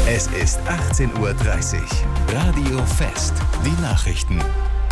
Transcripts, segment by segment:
Es ist 18:30 Uhr. Radio Fest. Die Nachrichten.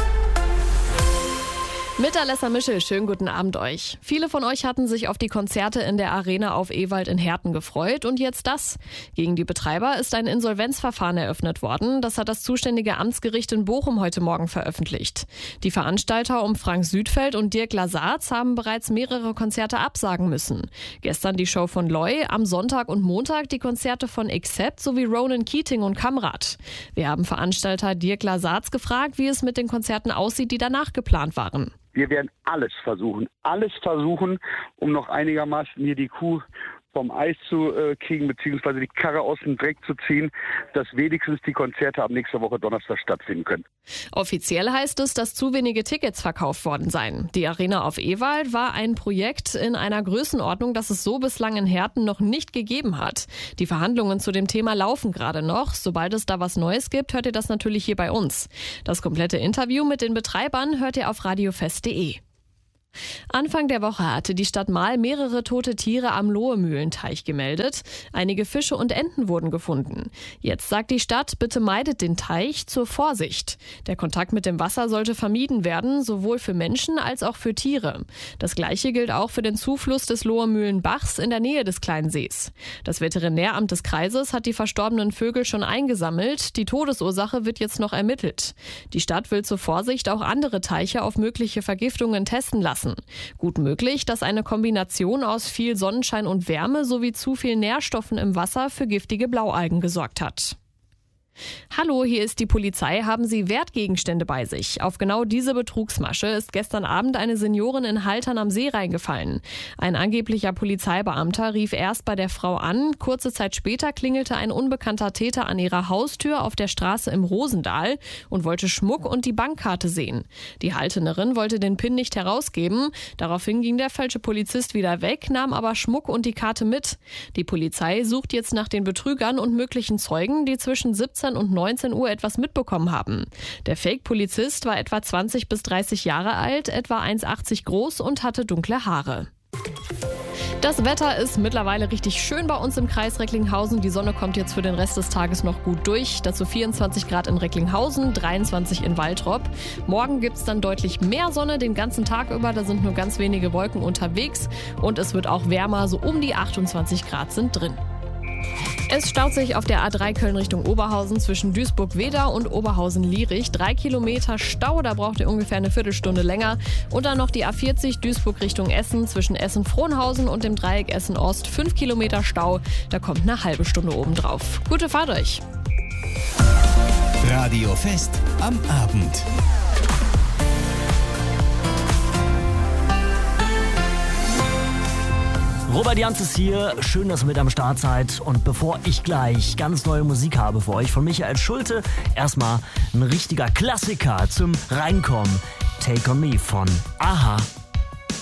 Mit Alessa Mischel, schönen guten Abend euch. Viele von euch hatten sich auf die Konzerte in der Arena auf Ewald in Herten gefreut und jetzt das. Gegen die Betreiber ist ein Insolvenzverfahren eröffnet worden. Das hat das zuständige Amtsgericht in Bochum heute Morgen veröffentlicht. Die Veranstalter um Frank Südfeld und Dirk Lasartz haben bereits mehrere Konzerte absagen müssen. Gestern die Show von Loy, am Sonntag und Montag die Konzerte von Accept sowie Ronan Keating und Kamrat. Wir haben Veranstalter Dirk Lasartz gefragt, wie es mit den Konzerten aussieht, die danach geplant waren. Wir werden alles versuchen, um noch einigermaßen hier die Kuh vom Eis zu kriegen, beziehungsweise die Karre aus dem Dreck zu ziehen, dass wenigstens die Konzerte ab nächster Woche Donnerstag stattfinden können. Offiziell heißt es, dass zu wenige Tickets verkauft worden seien. Die Arena auf Ewald war ein Projekt in einer Größenordnung, das es so bislang in Herten noch nicht gegeben hat. Die Verhandlungen zu dem Thema laufen gerade noch. Sobald es da was Neues gibt, hört ihr das natürlich hier bei uns. Das komplette Interview mit den Betreibern hört ihr auf radiofest.de. Anfang der Woche hatte die Stadt Marl mehrere tote Tiere am Lohemühlenteich gemeldet. Einige Fische und Enten wurden gefunden. Jetzt sagt die Stadt, bitte meidet den Teich zur Vorsicht. Der Kontakt mit dem Wasser sollte vermieden werden, sowohl für Menschen als auch für Tiere. Das Gleiche gilt auch für den Zufluss des Lohemühlenbachs in der Nähe des kleinen Sees. Das Veterinäramt des Kreises hat die verstorbenen Vögel schon eingesammelt. Die Todesursache wird jetzt noch ermittelt. Die Stadt will zur Vorsicht auch andere Teiche auf mögliche Vergiftungen testen lassen. Gut möglich, dass eine Kombination aus viel Sonnenschein und Wärme sowie zu viel Nährstoffen im Wasser für giftige Blaualgen gesorgt hat. Hallo, hier ist die Polizei. Haben Sie Wertgegenstände bei sich? Auf genau diese Betrugsmasche ist gestern Abend eine Seniorin in Haltern am See reingefallen. Ein angeblicher Polizeibeamter rief erst bei der Frau an. Kurze Zeit später klingelte ein unbekannter Täter an ihrer Haustür auf der Straße im Rosendahl und wollte Schmuck und die Bankkarte sehen. Die Haltenerin wollte den PIN nicht herausgeben. Daraufhin ging der falsche Polizist wieder weg, nahm aber Schmuck und die Karte mit. Die Polizei sucht jetzt nach den Betrügern und möglichen Zeugen, die zwischen 17 und 19 Uhr etwas mitbekommen haben. Der Fake-Polizist war etwa 20 bis 30 Jahre alt, etwa 1,80 groß und hatte dunkle Haare. Das Wetter ist mittlerweile richtig schön bei uns im Kreis Recklinghausen. Die Sonne kommt jetzt für den Rest des Tages noch gut durch. Dazu 24 Grad in Recklinghausen, 23 in Waltrop. Morgen gibt es dann deutlich mehr Sonne den ganzen Tag über. Da sind nur ganz wenige Wolken unterwegs. Und es wird auch wärmer, so um die 28 Grad sind drin. Es staut sich auf der A3 Köln Richtung Oberhausen zwischen Duisburg-Wedau und Oberhausen-Lierich. 3 Kilometer Stau, da braucht ihr ungefähr eine Viertelstunde länger. Und dann noch die A40 Duisburg Richtung Essen zwischen Essen-Frohnhausen und dem Dreieck Essen-Ost. 5 Kilometer Stau, da kommt eine halbe Stunde obendrauf. Gute Fahrt euch! Radio Fest am Abend. Robert Jans ist hier, schön, dass ihr mit am Start seid. Und bevor ich gleich ganz neue Musik habe für euch von Michael Schulte, erstmal ein richtiger Klassiker zum Reinkommen. Take on Me von Aha.